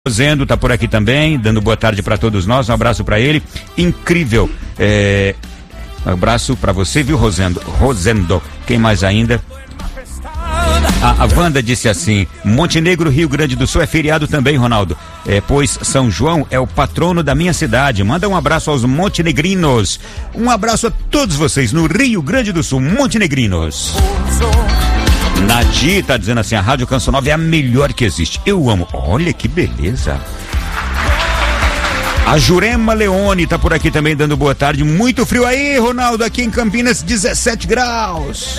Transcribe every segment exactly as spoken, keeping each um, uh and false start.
Rosendo tá por aqui também, dando boa tarde para todos nós, um abraço para ele, incrível, é, um abraço para você, viu, Rosendo, Rosendo, quem mais ainda? A, a Wanda disse assim: Montenegro, Rio Grande do Sul é feriado também, Ronaldo, é, pois São João é o patrono da minha cidade. Manda um abraço aos montenegrinos, um abraço a todos vocês no Rio Grande do Sul, montenegrinos. Nadir tá dizendo assim: a Rádio Canção Nova é a melhor que existe. Eu amo. Olha que beleza. A Jurema Leone tá por aqui também dando boa tarde. Muito frio aí, Ronaldo, aqui em Campinas, dezessete graus.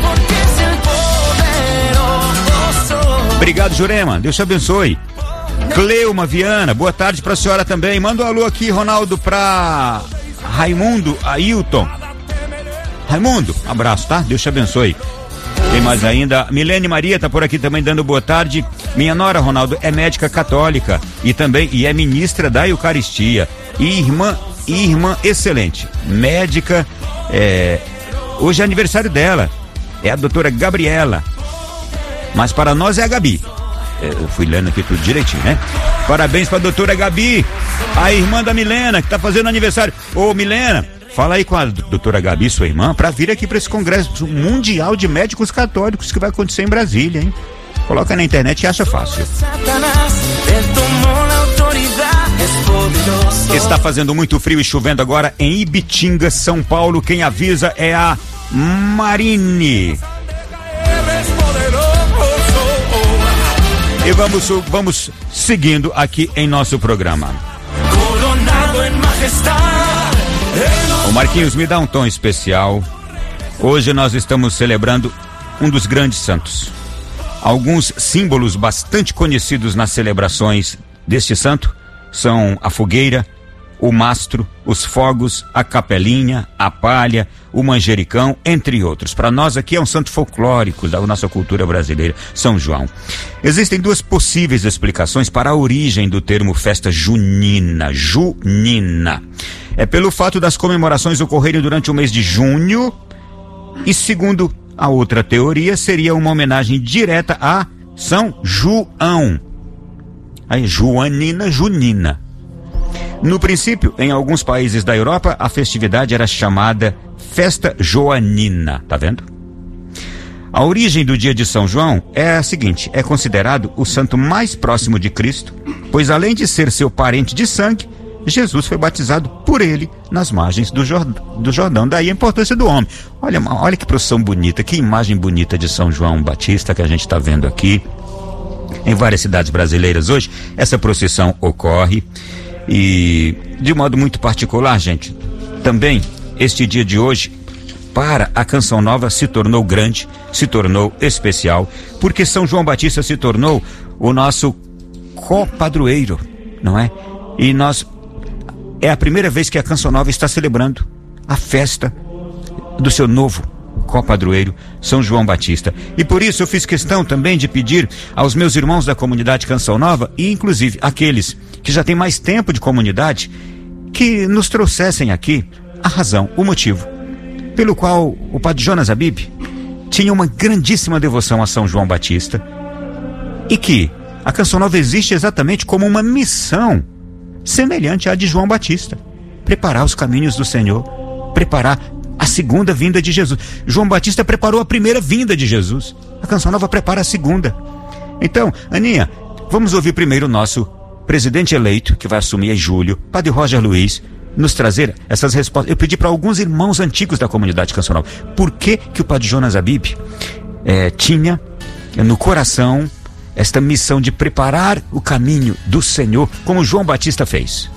Obrigado, Jurema. Deus te abençoe. Cleuma Viana, boa tarde pra senhora também. Manda um alô aqui, Ronaldo, pra Raimundo Ailton. Raimundo, abraço, tá? Deus te abençoe. Tem mais ainda, Milene Maria tá por aqui também dando boa tarde. Minha nora, Ronaldo, é médica católica e também e é ministra da Eucaristia. E irmã, irmã excelente, médica, é, hoje é aniversário dela, é a doutora Gabriela, mas para nós é a Gabi. É, eu fui lendo aqui tudo direitinho, né? Parabéns pra doutora Gabi, a irmã da Milena, que tá fazendo aniversário. Ô, Milena, fala aí com a doutora Gabi, sua irmã, pra vir aqui pra esse congresso mundial de médicos católicos que vai acontecer em Brasília, hein? Coloca na internet e acha fácil. Está fazendo muito frio e chovendo agora em Ibitinga, São Paulo. Quem avisa é a Marine. E vamos, vamos seguindo aqui em nosso programa. Ô Marquinhos, me dá um tom especial. Hoje nós estamos celebrando um dos grandes santos. Alguns símbolos bastante conhecidos nas celebrações deste santo são a fogueira, o mastro, os fogos, a capelinha, a palha, o manjericão, entre outros. Para nós aqui é um santo folclórico da nossa cultura brasileira, São João. Existem duas possíveis explicações para a origem do termo festa junina, junina. É pelo fato das comemorações ocorrerem durante o mês de junho e, segundo a outra teoria, seria uma homenagem direta a São João. Aí, Joanina, Junina. No princípio, em alguns países da Europa, a festividade era chamada Festa Joanina, tá vendo? A origem do dia de São João é a seguinte: é considerado o santo mais próximo de Cristo, pois além de ser seu parente de sangue, Jesus foi batizado por ele nas margens do Jordão, do Jordão. Daí a importância do homem. Olha, olha que procissão bonita, que imagem bonita de São João Batista que a gente está vendo aqui. Em várias cidades brasileiras hoje, essa procissão ocorre. E de modo muito particular, gente, também este dia de hoje, para a Canção Nova, se tornou grande, se tornou especial, porque São João Batista se tornou o nosso copadroeiro, não é? E nós, é a primeira vez que a Canção Nova está celebrando a festa do seu novo copadroeiro, São João Batista. E por isso eu fiz questão também de pedir aos meus irmãos da comunidade Canção Nova, e inclusive aqueles que já têm mais tempo de comunidade, que nos trouxessem aqui a razão, o motivo pelo qual o padre Jonas Abib tinha uma grandíssima devoção a São João Batista, e que a Canção Nova existe exatamente como uma missão semelhante à de João Batista: preparar os caminhos do Senhor, preparar a segunda vinda de Jesus. João Batista preparou a primeira vinda de Jesus, a Canção Nova prepara a segunda. Então, Aninha, vamos ouvir primeiro o nosso presidente eleito, que vai assumir em julho, Padre Roger Luiz, nos trazer essas respostas. Eu pedi para alguns irmãos antigos da comunidade Canção Nova, por que que o Padre Jonas Abib eh, tinha no coração esta missão de preparar o caminho do Senhor, como João Batista fez.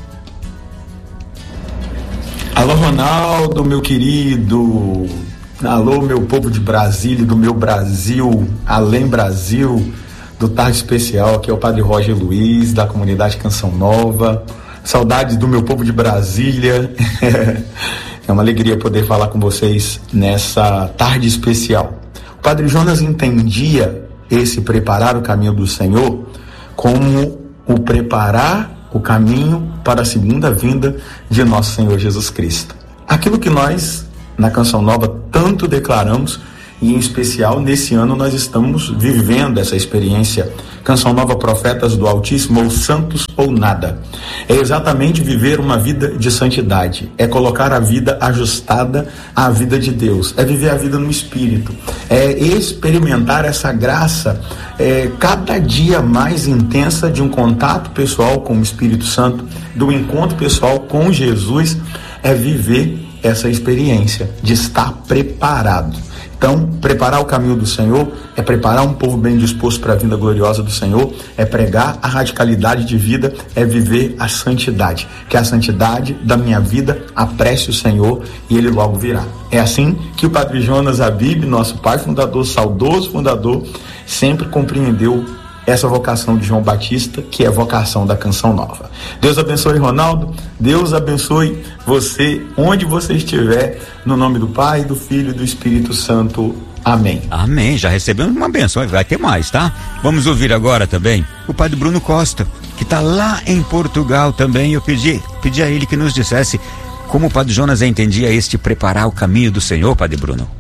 Alô, Ronaldo, meu querido. Alô, meu povo de Brasília, do meu Brasil, além Brasil, do Tarde Especial. Aqui é o Padre Roger Luiz, da comunidade Canção Nova. Saudades do meu povo de Brasília. É uma alegria poder falar com vocês nessa tarde especial. O Padre Jonas entendia esse preparar o caminho do Senhor como o preparar o caminho para a segunda vinda de nosso Senhor Jesus Cristo. Aquilo que nós, na Canção Nova, tanto declaramos e em especial nesse ano nós estamos vivendo essa experiência Canção Nova Profetas do Altíssimo, ou Santos ou Nada. É exatamente viver uma vida de santidade, é colocar a vida ajustada à vida de Deus, é viver a vida no Espírito, é experimentar essa graça é, cada dia mais intensa de um contato pessoal com o Espírito Santo, do encontro pessoal com Jesus, é viver essa experiência de estar preparado. Então, preparar o caminho do Senhor é preparar um povo bem disposto para a vinda gloriosa do Senhor, é pregar a radicalidade de vida, é viver a santidade, que a santidade da minha vida apresse o Senhor e Ele logo virá. É assim que o Padre Jonas Abib, nosso pai fundador, saudoso fundador, sempre compreendeu essa vocação de João Batista, que é a vocação da Canção Nova. Deus abençoe, Ronaldo. Deus abençoe você, onde você estiver, no nome do Pai, do Filho e do Espírito Santo. Amém. Amém. Já recebemos uma benção, vai ter mais, tá? Vamos ouvir agora também o Padre Bruno Costa, que está lá em Portugal também. Eu pedi, pedi a ele que nos dissesse como o Padre Jonas entendia este preparar o caminho do Senhor, Padre Bruno.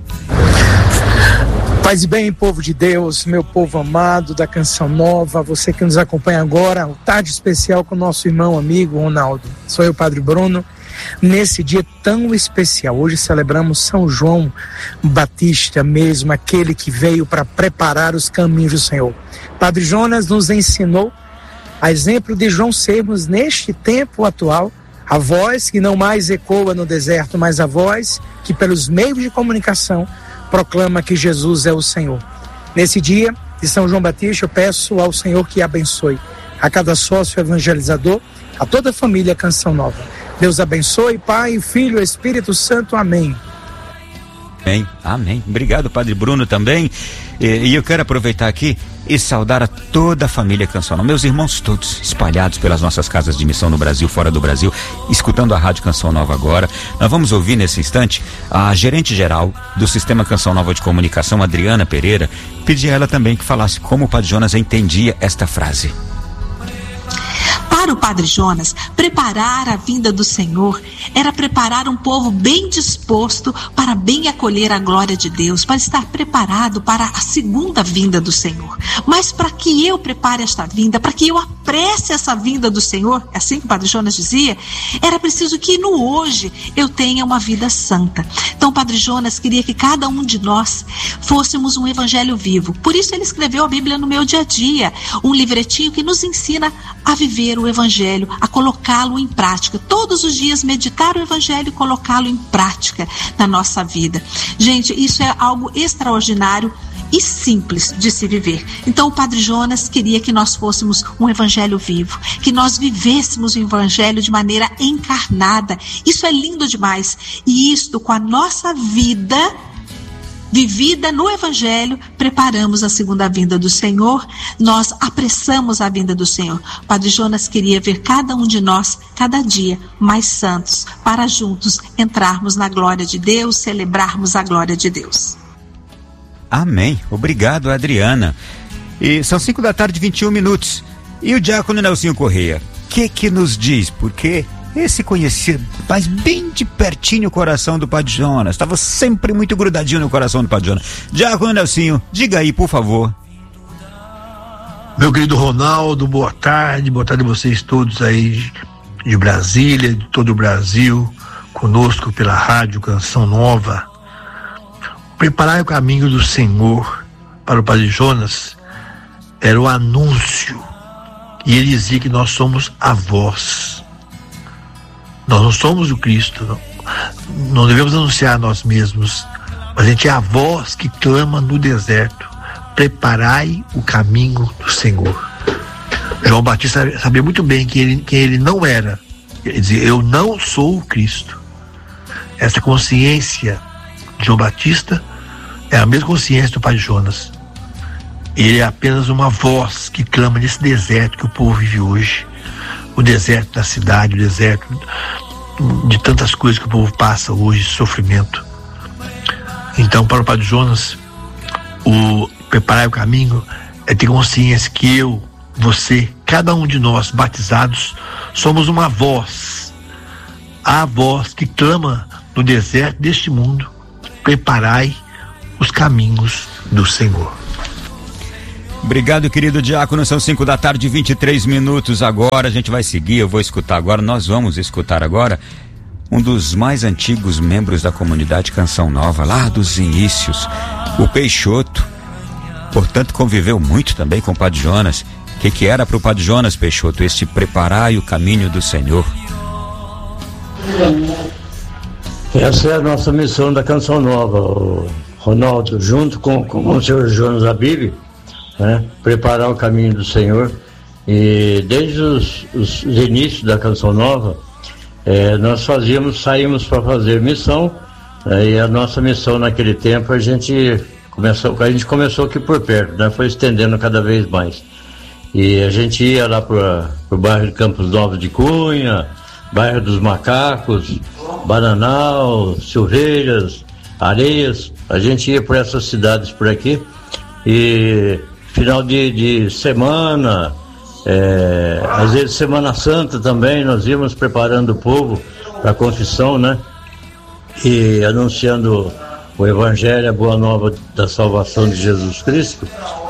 Paz e bem, povo de Deus, meu povo amado da Canção Nova, você que nos acompanha agora, o tarde especial com o nosso irmão, amigo Ronaldo. Sou eu, Padre Bruno, nesse dia tão especial. Hoje celebramos São João Batista mesmo, aquele que veio para preparar os caminhos do Senhor. Padre Jonas nos ensinou, a exemplo de João sermos neste tempo atual, a voz que não mais ecoa no deserto, mas a voz que pelos meios de comunicação proclama que Jesus é o Senhor. Nesse dia de São João Batista, eu peço ao Senhor que abençoe a cada sócio evangelizador, a toda a família Canção Nova. Deus abençoe, Pai, Filho, Espírito Santo. Amém. Amém, amém. Obrigado, Padre Bruno, também. E, e eu quero aproveitar aqui e saudar a toda a família Canção Nova, meus irmãos todos espalhados pelas nossas casas de missão no Brasil, fora do Brasil, escutando a Rádio Canção Nova agora. Nós vamos ouvir nesse instante a gerente-geral do Sistema Canção Nova de Comunicação, Adriana Pereira. Pedi a ela também que falasse como o Padre Jonas entendia esta frase. Para o Padre Jonas, preparar a vinda do Senhor era preparar um povo bem disposto para bem acolher a glória de Deus, para estar preparado para a segunda vinda do Senhor. Mas para que eu prepare esta vinda, para que eu apresse essa vinda do Senhor, assim que o Padre Jonas dizia, era preciso que no hoje eu tenha uma vida santa. Então o Padre Jonas queria que cada um de nós fôssemos um evangelho vivo. Por isso ele escreveu a Bíblia no meu dia a dia, um livretinho que nos ensina a viver o evangelho, a colocá-lo em prática. Todos os dias meditar o evangelho e colocá-lo em prática na nossa vida. Gente, isso é algo extraordinário e simples de se viver. Então o Padre Jonas queria que nós fôssemos um evangelho vivo, que nós vivêssemos o evangelho de maneira encarnada. Isso é lindo demais. E isto, com a nossa vida vivida no Evangelho, preparamos a segunda vinda do Senhor, nós apressamos a vinda do Senhor. Padre Jonas queria ver cada um de nós, cada dia, mais santos, para juntos entrarmos na glória de Deus, celebrarmos a glória de Deus. Amém. Obrigado, Adriana. E são cinco da tarde, vinte e um minutos. E o diácono Nelsinho Correia, o que que nos diz? Porque esse conhecia, mas bem de pertinho o coração do Padre Jonas, estava sempre muito grudadinho no coração do Padre Jonas. Diácono Nelsinho, diga aí, por favor. Meu querido Ronaldo, boa tarde, boa tarde a vocês todos aí de Brasília, de todo o Brasil, conosco pela Rádio Canção Nova. Preparar o caminho do Senhor para o Padre Jonas era o anúncio, e ele dizia que nós somos a voz. Nós não somos o Cristo, não, não devemos anunciar a nós mesmos, mas a gente é a voz que clama no deserto: preparai o caminho do Senhor. João Batista sabia muito bem que ele, que ele não era. Ele dizia: eu não sou o Cristo. Essa consciência de João Batista é a mesma consciência do Padre Jonas. Ele é apenas uma voz que clama nesse deserto que o povo vive hoje. O deserto da cidade, o deserto de tantas coisas que o povo passa hoje, sofrimento. Então, para o Padre Jonas, o preparar o caminho é ter consciência que eu, você, cada um de nós batizados, somos uma voz, a voz que clama no deserto deste mundo: preparai os caminhos do Senhor. Obrigado, querido diácono. São cinco da tarde, vinte e três minutos agora. A gente vai seguir, eu vou escutar agora, nós vamos escutar agora um dos mais antigos membros da comunidade Canção Nova, lá dos inícios, o Peixoto. Portanto, conviveu muito também com o Padre Jonas. O que que era para o Padre Jonas, Peixoto, este preparar o caminho do Senhor? Essa é a nossa missão da Canção Nova, Ronaldo, junto com, com o senhor Jonas Abib, né? Preparar o caminho do Senhor. E desde os, os inícios da Canção Nova, eh, nós fazíamos, saímos para fazer missão, eh, e a nossa missão naquele tempo a gente começou, a gente começou aqui por perto, né? Foi estendendo cada vez mais. E a gente ia lá para o bairro de Campos Novos de Cunha, bairro dos Macacos, Bananal, Silveiras, Areias. A gente ia por essas cidades por aqui e final de, de semana, é, às vezes Semana Santa também, nós íamos preparando o povo para a confissão, né? E anunciando o Evangelho, a boa nova da salvação de Jesus Cristo.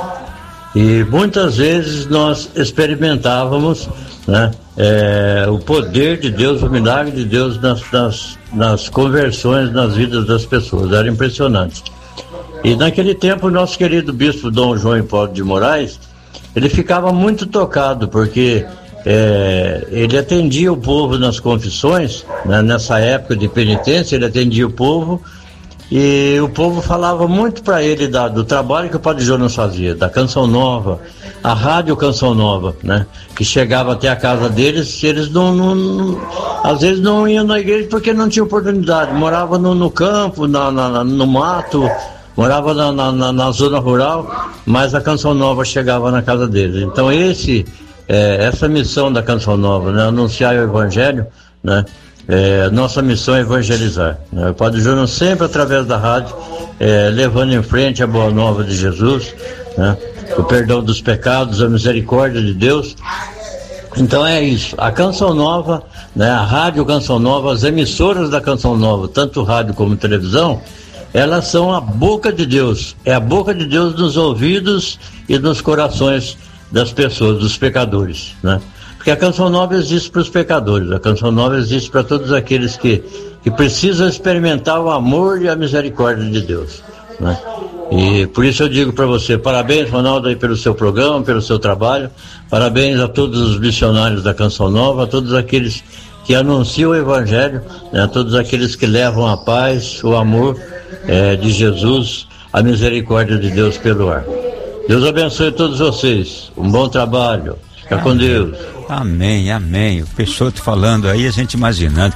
E muitas vezes nós experimentávamos, né, é, o poder de Deus, o milagre de Deus nas, nas, nas conversões, nas vidas das pessoas. Era impressionante. E naquele tempo o nosso querido bispo Dom João Hipólito de Moraes, ele ficava muito tocado, porque é, ele atendia o povo nas confissões, né, nessa época de penitência, ele atendia o povo, e o povo falava muito para ele da, do trabalho que o Padre Jonas fazia, da Canção Nova, a rádio Canção Nova, né, que chegava até a casa deles, eles não, não, não às vezes não iam na igreja porque não tinha oportunidade, morava no, no campo, na, na, no mato, morava na, na, na zona rural, mas a Canção Nova chegava na casa deles. Então esse, é, essa missão da Canção Nova, né, anunciar o Evangelho, né, é, nossa missão é evangelizar, né? O Padre Jonas sempre através da rádio, é, levando em frente a boa nova de Jesus, né, o perdão dos pecados, a misericórdia de Deus. Então é isso, a Canção Nova, né, a rádio Canção Nova, as emissoras da Canção Nova, tanto rádio como televisão, elas são a boca de Deus, é a boca de Deus nos ouvidos e nos corações das pessoas, dos pecadores, né? Porque a Canção Nova existe para os pecadores, a Canção Nova existe para todos aqueles que, que precisam experimentar o amor e a misericórdia de Deus, né? E por isso eu digo para você, parabéns, Ronaldo, aí pelo seu programa, pelo seu trabalho, parabéns a todos os missionários da Canção Nova, a todos aqueles que anunciam o Evangelho, né? A todos aqueles que levam a paz, o amor é, de Jesus, a misericórdia de Deus pelo ar. Deus abençoe todos vocês, um bom trabalho, fica com Deus. Amém, amém. O Peixoto falando aí, a gente imaginando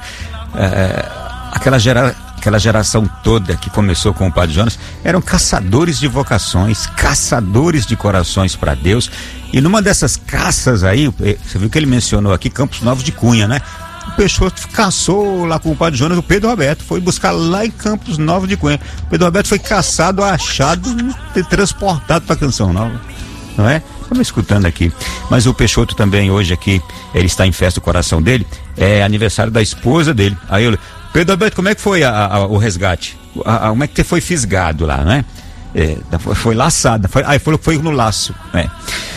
é, aquela, gera, aquela geração toda que começou com o Padre Jonas, eram caçadores de vocações, caçadores de corações para Deus. E numa dessas caças aí, você viu que ele mencionou aqui Campos Novos de Cunha, né? O Peixoto caçou lá com o Padre Jonas, o Pedro Roberto foi buscar lá em Campos Novos de Cunha. O Pedro Roberto foi caçado, achado e transportado para Canção Nova, não é? Estamos escutando aqui. Mas o Peixoto também hoje aqui, ele está em festa, o coração dele é aniversário da esposa dele. Aí eu, Pedro Alberto, como é que foi a, a, o resgate? A, a, como é que você foi fisgado lá, né? É, foi, foi laçado, foi, aí falou que foi no laço, né?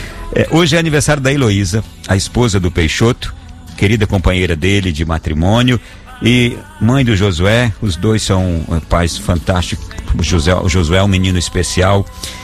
É, hoje é aniversário da Heloísa, a esposa do Peixoto, querida companheira dele de matrimônio e mãe do Josué. Os dois são pais fantásticos. O José, o Josué é um menino especial.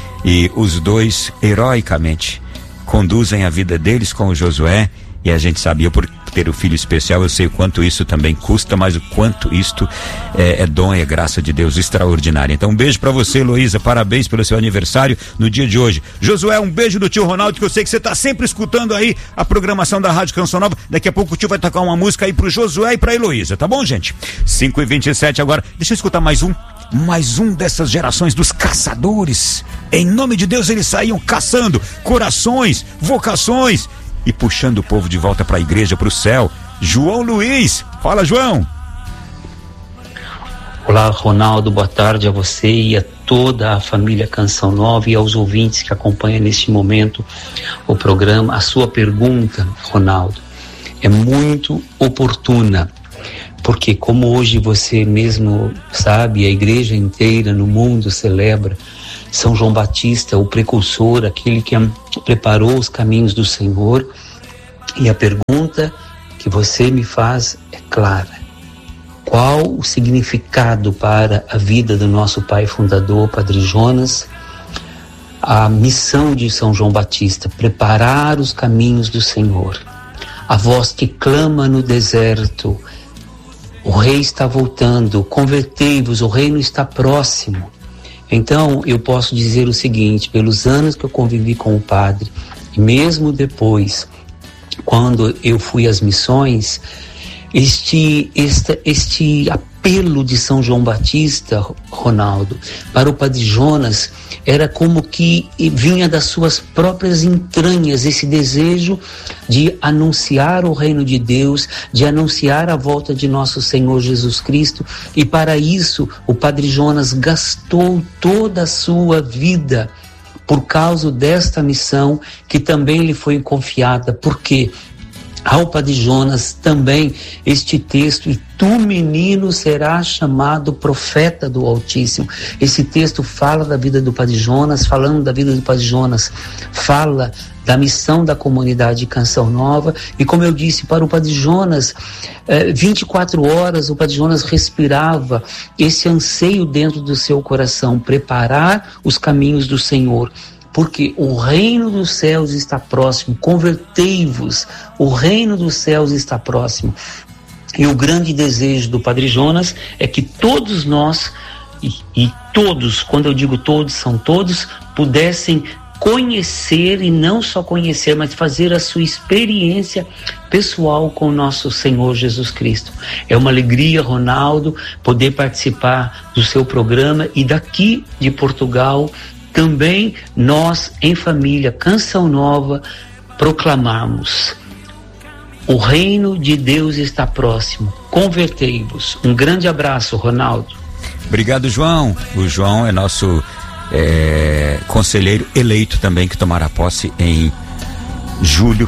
E os dois, heroicamente, conduzem a vida deles com o Josué. E a gente sabia, por ter o filho especial, eu sei o quanto isso também custa, mas o quanto isto é, é dom e é graça de Deus extraordinária. Então um beijo pra você, Heloísa, parabéns pelo seu aniversário no dia de hoje. Josué, um beijo do tio Ronaldo, que eu sei que você tá sempre escutando aí a programação da Rádio Canção Nova. Daqui a pouco o tio vai tocar uma música aí pro Josué e pra Heloísa, tá bom, gente? cinco e vinte e sete agora, deixa eu escutar mais um. Mais um dessas gerações dos caçadores. Em nome de Deus, eles saíam caçando corações, vocações e puxando o povo de volta para a igreja, para o céu. João Luiz, fala, João. Olá, Ronaldo, boa tarde a você e a toda a família Canção Nova e aos ouvintes que acompanham neste momento o programa. A sua pergunta, Ronaldo, é muito oportuna, porque como hoje você mesmo sabe, a igreja inteira no mundo celebra São João Batista, o precursor, aquele que preparou os caminhos do Senhor. E a pergunta que você me faz é clara: qual o significado para a vida do nosso pai fundador, Padre Jonas? A missão de São João Batista: preparar os caminhos do Senhor. A voz que clama no deserto: o rei está voltando, convertei-vos, o reino está próximo. Então eu posso dizer o seguinte: pelos anos que eu convivi com o padre, e mesmo depois, quando eu fui às missões, este, este, este apelo de São João Batista, Ronaldo, para o Padre Jonas, era como que vinha das suas próprias entranhas, esse desejo de anunciar o reino de Deus, de anunciar a volta de nosso Senhor Jesus Cristo. E para isso o Padre Jonas gastou toda a sua vida por causa desta missão que também lhe foi confiada. Porque ao Padre Jonas também este texto: e tu, menino, serás chamado profeta do Altíssimo. Esse texto fala da vida do Padre Jonas. Falando da vida do Padre Jonas, fala da missão da comunidade Canção Nova. E como eu disse, para o Padre Jonas, eh, vinte e quatro horas o Padre Jonas respirava esse anseio dentro do seu coração: preparar os caminhos do Senhor. Porque o reino dos céus está próximo, convertei-vos, o reino dos céus está próximo. E o grande desejo do Padre Jonas é que todos nós, e, e todos, quando eu digo todos, são todos, pudessem conhecer, e não só conhecer, mas fazer a sua experiência pessoal com o nosso Senhor Jesus Cristo. É uma alegria, Ronaldo, poder participar do seu programa, e daqui de Portugal também nós, em família Canção Nova, proclamamos: o reino de Deus está próximo, convertei-vos. Um grande abraço, Ronaldo. Obrigado, João. O João é nosso é, conselheiro eleito também, que tomará posse em julho.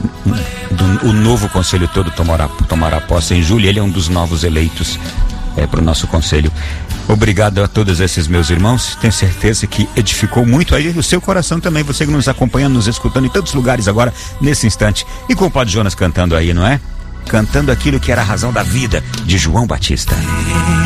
Do, o novo conselho todo tomará, tomará posse em julho. Ele é um dos novos eleitos é, para o nosso conselho. Obrigado a todos esses meus irmãos. Tenho certeza que edificou muito aí o seu coração também, você que nos acompanha, nos escutando em tantos lugares agora, nesse instante. E com o Padre Jonas cantando aí, não é? Cantando aquilo que era a razão da vida de João Batista.